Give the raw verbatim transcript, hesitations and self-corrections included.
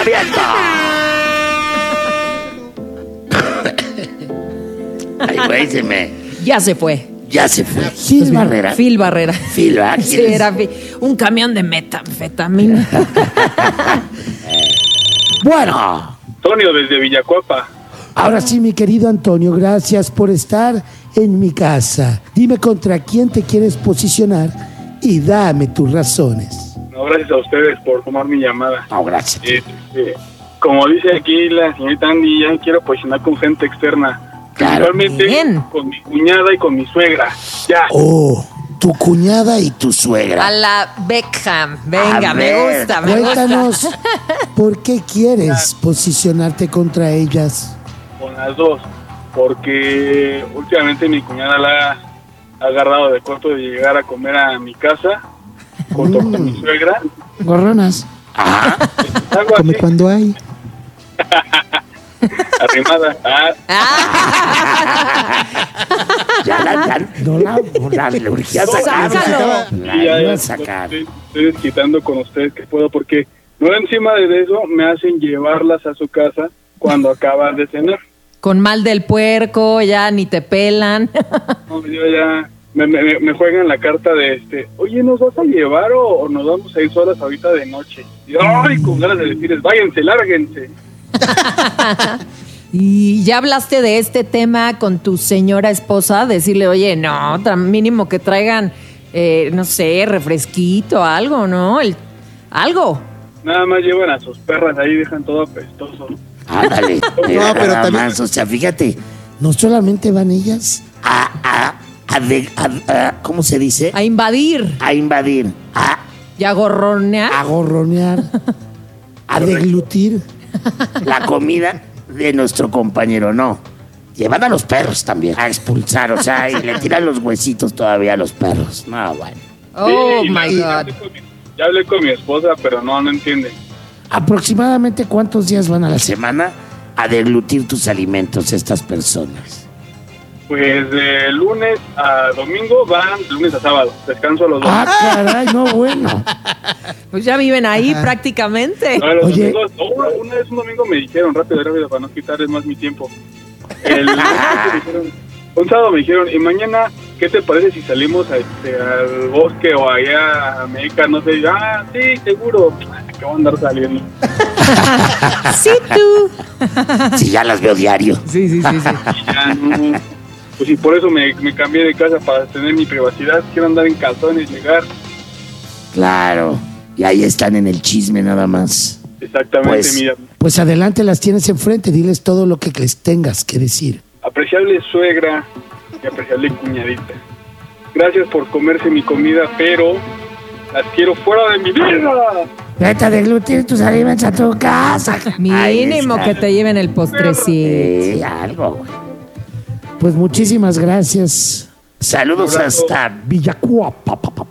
¡Abierto! Ay, güey, se me... Ya se fue. Ya se fue. Gil Barrera. Phil Barrera. Phil, ¿verdad? Sí, era Phil. Un camión de metanfetamina. Bueno. Antonio, desde Villacuapa. Ahora sí, mi querido Antonio, gracias por estar en mi casa. Dime contra quién te quieres posicionar y dame tus razones. No, gracias a ustedes por tomar mi llamada. No, gracias. Eh, eh, como dice aquí la señorita Andy, ya quiero posicionar con gente externa. Claro. Principalmente Bien. con mi cuñada y con mi suegra. Ya. Oh, Tu cuñada y tu suegra. A la Beckham. Venga, A me ver, gusta, me cuéntanos, gusta. ¿por qué quieres posicionarte contra ellas? Con las dos. Porque últimamente mi cuñada la ha agarrado de corto de llegar a comer a mi casa junto con mi suegra. Gorronas, Ajá. Algo come así, cuando hay. arrimada. Ah, Ya la, ya, no la, la, le urgía sacar. Sácalo. La y ya, iba a ya, sacar. Estoy, estoy desquitando con ustedes que puedo, porque no encima de eso me hacen llevarlas a su casa cuando acaban de cenar. Con mal del puerco, ya ni te pelan. No, yo ya me, me, me juegan la carta de este, oye, ¿nos vas a llevar o, o nos vamos a ir solas ahorita de noche? Y ay, con ganas de decirles, váyanse, lárguense. ¿Y ya hablaste de este tema con tu señora esposa? Decirle, oye, no, tan mínimo que traigan, eh, no sé, refresquito, algo, ¿no? El, algo. Nada más llevan a sus perras ahí, dejan todo apestoso. Ándale. No, Mira, pero nada también- más, o sea, fíjate, No solamente van ellas, a, a, a, de- a- a- ¿cómo se dice? A invadir, A invadir, a, y a gorronear. a gorronear, a deglutir. la comida de nuestro compañero, no. Llevan a los perros también a expulsar, o sea, y le tiran los huesitos todavía a los perros. No, bueno. Oh, Sí, my ya- God. Ya hablé con mi esposa, pero no, no entiende. ¿Aproximadamente cuántos días van a la semana a deglutir tus alimentos estas personas? Pues de lunes a domingo van, de lunes a sábado, descanso los dos. Ah, caray, no, bueno. Pues ya viven ahí prácticamente. No, los Oye. domingos, no, una, una vez un domingo me dijeron, rápido, rápido, para no quitarles más mi tiempo. El, me dijeron, un sábado me dijeron, y mañana, ¿qué te parece si salimos a, este, al bosque o allá a Meca? No sé, ah, sí, seguro. Que van a andar saliendo. Sí, tú. Si ya las veo diario. Sí, sí, sí, sí. Y ya no. Pues y por eso me, me cambié de casa para tener mi privacidad. Quiero andar en calzones, llegar. Claro. Y ahí están en el chisme nada más. Exactamente, Pues- mira. Pues adelante, las tienes enfrente, diles todo lo que les tengas que decir. Apreciable suegra y apreciable cuñadita. Gracias por comerse mi comida, pero las quiero fuera de mi vida. Vete a deglutir tus alimentos a tu casa. Ahí Mínimo está. que te lleven el postrecito. Sí, algo, güey. Pues muchísimas gracias. Saludos Un abrazo. hasta Villacuapa.